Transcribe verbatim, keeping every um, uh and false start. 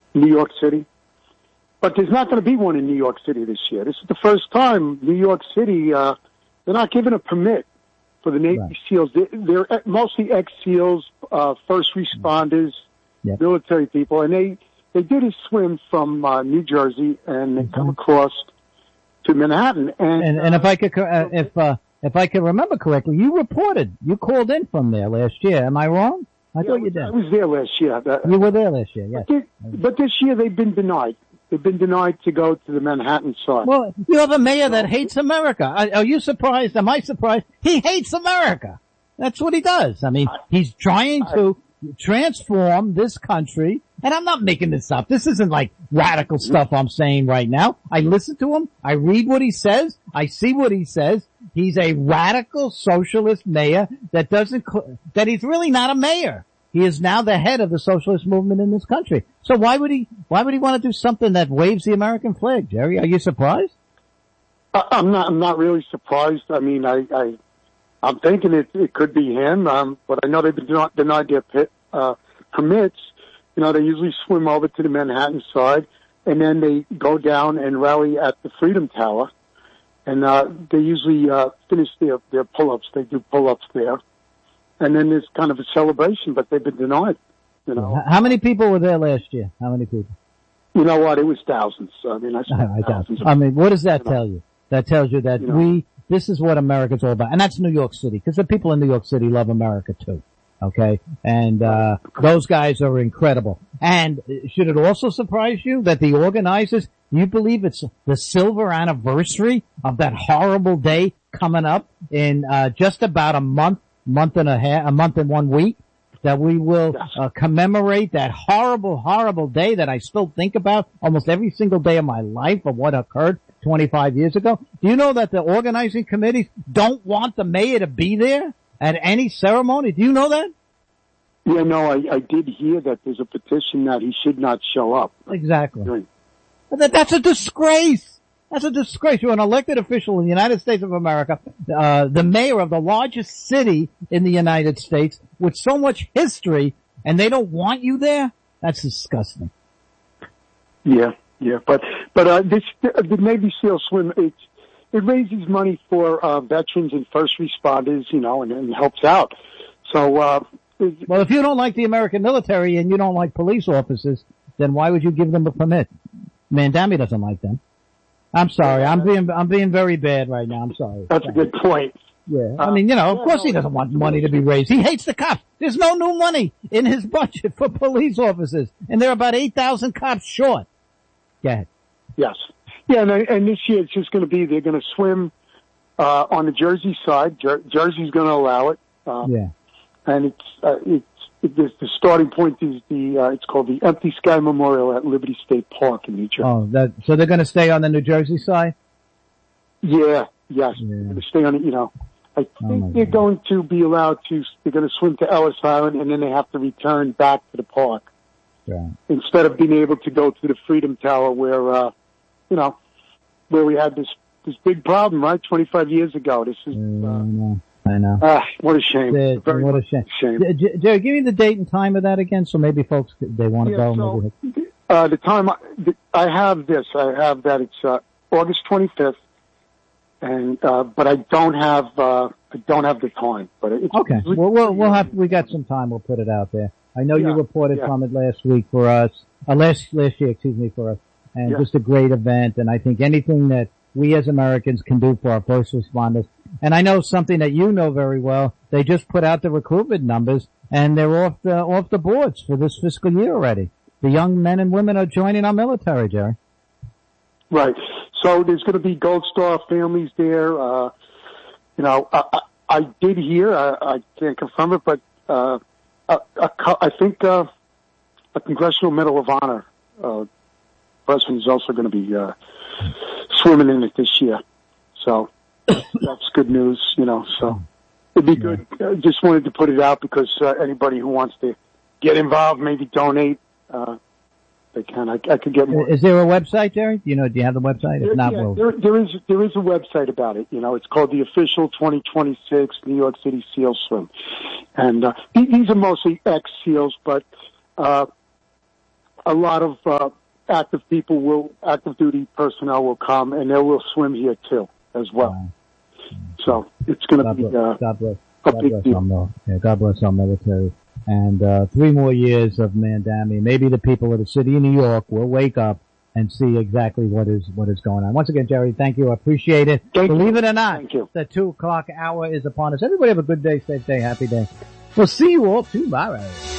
New York City. But there's not going to be one in New York City this year. This is the first time New York City, uh, they're not given a permit for the Navy right. SEALs. They're, they're mostly ex-SEALs, uh, first responders, yep. military people, and they, they did a swim from, uh, New Jersey, and they mm-hmm. come across to Manhattan. And, and, and if I could, uh, if, uh, if I can remember correctly, you reported, you called in from there last year. Am I wrong? I yeah, thought you did. I was there last year. You were there last year, yes. But this, but this year they've been denied. They've been denied to go to the Manhattan side. Well, you have a mayor that hates America. Are you surprised? Am I surprised? He hates America. That's what he does. I mean, he's trying to transform this country, and I'm not making this up. This isn't like radical stuff I'm saying right now. I listen to him. I read what he says. I see what he says. He's a radical socialist mayor that doesn't, that he's really not a mayor. He is now the head of the socialist movement in this country. So why would he, why would he want to do something that waves the American flag, Jerry? Are you surprised? I'm not, I'm not really surprised. I mean, I, I, I'm thinking it, it could be him, um, but I know they've been denied, denied their pit, uh, permits. You know, they usually swim over to the Manhattan side, and then they go down and rally at the Freedom Tower, and, uh, they usually, uh, finish their, their pull-ups. They do pull-ups there. And then there's kind of a celebration, but they've been denied, you know. How many people were there last year? How many people? You know what? It was thousands. I mean, I saw I thousands. I mean, what does that you tell know? you? That tells you that you know, we, this is what America's all about. And that's New York City, because the people in New York City love America too. Okay? And, uh, those guys are incredible. And should it also surprise you that the organizers, you believe it's the silver anniversary of that horrible day coming up in, uh, just about a month, month and a half, a month and one week, that we will uh, commemorate that horrible, horrible day that I still think about almost every single day of my life of what occurred twenty-five years ago. Do you know that the organizing committees don't want the mayor to be there at any ceremony? Do you know that? Yeah, no, I, I did hear that there's a petition that he should not show up. Exactly. That, that's a disgrace. That's a disgrace. You're an elected official in the United States of America, uh, the mayor of the largest city in the United States with so much history, and they don't want you there? That's disgusting. Yeah, yeah, but, but, uh, this, the Navy SEAL swim, it, it raises money for, uh, veterans and first responders, you know, and, and helps out. So, uh, well, if you don't like the American military and you don't like police officers, then why would you give them a permit? Mandami doesn't like them. I'm sorry. I'm being, I'm being very bad right now. I'm sorry. That's a good point. Yeah. I mean, you know, of course he doesn't want money to be raised. He hates the cops. There's no new money in his budget for police officers. And there are about eight thousand cops short. Go ahead. Yes. Yeah. And, and this year it's just going to be, they're going to swim, uh, on the Jersey side. Jer- Jersey's going to allow it. Uh, yeah. And it's, uh, it's, it, the starting point is the, uh, it's called the Empty Sky Memorial at Liberty State Park in New Jersey. Oh, that, so they're going to stay on the New Jersey side? Yeah, yes. Yeah. They're going to stay on it, you know. I think oh they're God. going to be allowed to, they're going to swim to Ellis Island and then they have to return back to the park. Yeah. Instead of being able to go to the Freedom Tower where, uh, you know, where we had this, this big problem, right? twenty-five years ago. This is, yeah, uh, I know. I know. Ah, what a shame. The, Very what a shame. shame. J- Jerry, give me the date and time of that again, so maybe folks, they want to yeah, go. So, maybe. Uh, the time, I, I have this, I have that it's, uh, August twenty-fifth, and, uh, but I don't have, uh, I don't have the time, but it's. Okay. It's, well, we'll, we'll have, we got some time, we'll put it out there. I know yeah, you reported yeah. from it last week for us, uh, last, last year, excuse me, for us, and yeah. just a great event, and I think anything that we as Americans can do for our first responders. And I know something that you know very well. They just put out the recruitment numbers and they're off the, off the boards for this fiscal year already. The young men and women are joining our military, Jerry. Right. So there's going to be Gold Star families there. Uh, you know, I, I, I did hear, I, I can't confirm it, but, uh, a, a, I think, uh, a Congressional Medal of Honor, uh, person is also going to be, uh, swimming in it this year. So that's good news, you know, so it'd be good. I just wanted to put it out because, uh, anybody who wants to get involved, maybe donate, uh, they can. I, I could get more. Is there a website, Jerry? Do you know, do you have the website? If not, yeah, we'll... there, there is, there is a website about it. You know, it's called the Official twenty twenty-six New York City SEAL Swim. And, uh, these are mostly ex-SEALs, but, uh, a lot of uh, active people will, active duty personnel will come, and they will swim here too, as well. Wow. So it's going to be uh, God bless. a God big bless deal. Our, yeah, God bless our military. And uh, three more years of Mandami. Maybe the people of the city of New York will wake up and see exactly what is what is going on. Once again, Jerry, thank you. I appreciate it. Thank Believe you. it or not, thank you. the two o'clock hour is upon us. Everybody have a good day, safe day, happy day. We'll see you all tomorrow.